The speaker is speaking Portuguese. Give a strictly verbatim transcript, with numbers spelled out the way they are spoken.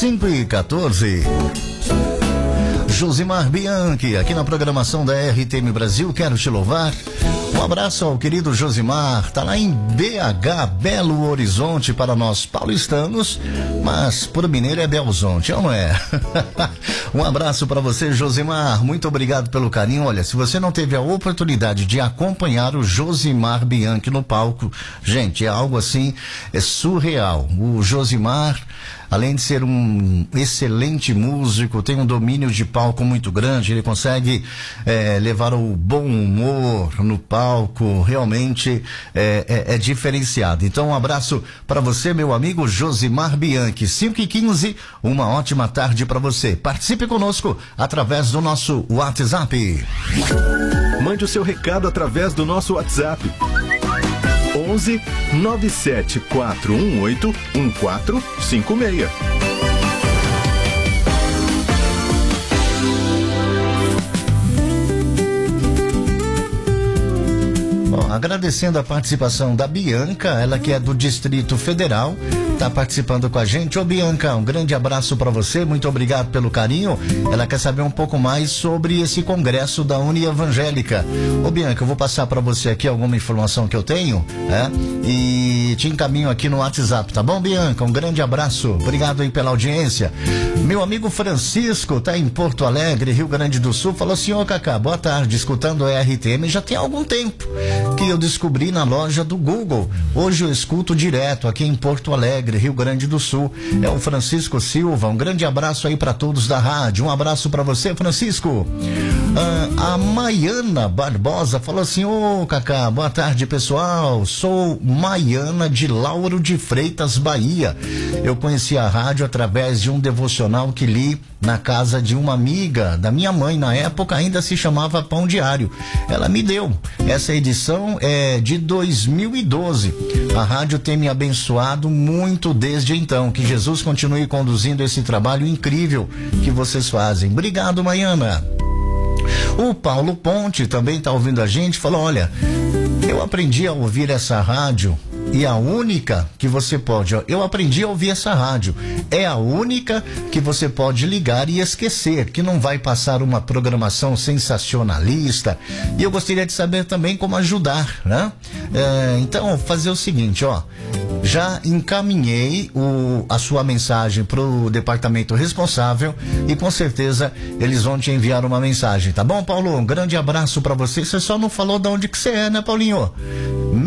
cinco e quatorze. Josimar Bianchi, aqui na programação da R T M Brasil, quero te louvar. Um abraço ao querido Josimar, tá lá em B H, Belo Horizonte, para nós paulistanos, mas por mineiro é Belzonte, não é? Um abraço para você, Josimar, muito obrigado pelo carinho. Olha, se você não teve a oportunidade de acompanhar o Josimar Bianchi no palco, gente, é algo assim, é surreal. O Josimar, além de ser um excelente músico, tem um domínio de palco muito grande, ele consegue é, levar o bom humor no palco, realmente é, é, é diferenciado. Então um abraço para você, meu amigo Josimar Bianchi. cinco e quinze, uma ótima tarde para você. Participe conosco através do nosso WhatsApp. Mande o seu recado através do nosso WhatsApp. onze nove sete quatro um oito um quatro cinco seis. Bom, agradecendo a participação da Bianca, ela que é do Distrito Federal, está participando com a gente. Ô Bianca, um grande abraço para você, muito obrigado pelo carinho. Ela quer saber um pouco mais sobre esse congresso da Uni Evangélica. Ô Bianca, eu vou passar para você aqui alguma informação que eu tenho, né? E te encaminho aqui no WhatsApp, tá bom, Bianca? Um grande abraço, obrigado aí pela audiência. Meu amigo Francisco tá em Porto Alegre, Rio Grande do Sul, falou assim: ô Cacá, boa tarde, escutando o R T M já tem algum tempo que eu descobri na loja do Google. Hoje eu escuto direto aqui em Porto Alegre, Rio Grande do Sul. É o Francisco Silva. Um grande abraço aí para todos da rádio. Um abraço para você, Francisco. Ah, a Maiana Barbosa falou assim: ô Cacá, boa tarde, pessoal. Sou Maiana de Lauro de Freitas, Bahia. Eu conheci a rádio através de um devocional que li na casa de uma amiga da minha mãe. Na época ainda se chamava Pão Diário. Ela me deu. Essa edição é de dois mil e doze. A rádio tem me abençoado muito desde então. Que Jesus continue conduzindo esse trabalho incrível que vocês fazem. Obrigado, Maiana. O Paulo Ponte também está ouvindo a gente. Falou: olha, eu aprendi a ouvir essa rádio e a única que você pode, ó, eu aprendi a ouvir essa rádio, é a única que você pode ligar e esquecer, que não vai passar uma programação sensacionalista. E eu gostaria de saber também como ajudar, né? É, então, fazer o seguinte, ó, já encaminhei o, a sua mensagem para o departamento responsável e com certeza eles vão te enviar uma mensagem, tá bom, Paulo? Um grande abraço para você. Você só não falou de onde que você é, né, Paulinho?